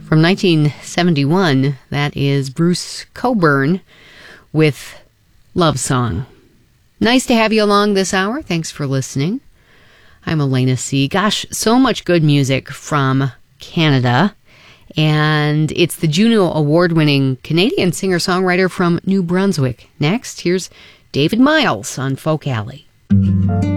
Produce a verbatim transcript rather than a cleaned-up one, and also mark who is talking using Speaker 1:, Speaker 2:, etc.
Speaker 1: From nineteen seventy-one, that is Bruce Cockburn with Love Song. Nice to have you along this hour. Thanks for listening. I'm Elena C. Gosh, so much good music from Canada. And it's the Juno Award-winning Canadian singer-songwriter from New Brunswick. Next, here's David Miles on Folk Alley.